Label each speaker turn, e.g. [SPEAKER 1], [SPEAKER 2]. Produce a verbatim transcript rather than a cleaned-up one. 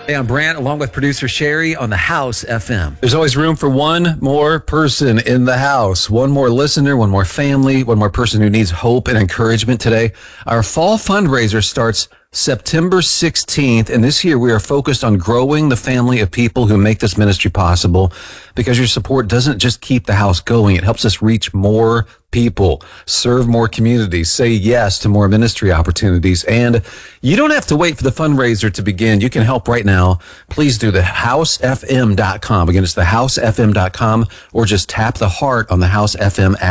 [SPEAKER 1] Hey, I'm Brant, along with producer Sherry on the House F M.
[SPEAKER 2] There's always room for one more person in the house, one more listener, one more family, one more person who needs hope and encouragement today. Our fall fundraiser starts September sixteenth, and this year we are focused on growing the family of people who make this ministry possible, because your support doesn't just keep the house going, it helps us reach more people, serve more communities, say yes to more ministry opportunities. And you don't have to wait for the fundraiser to begin. You can help right now. Please do the house f m dot com. Again, it's the house f m dot com, or just tap the heart on the House F M app.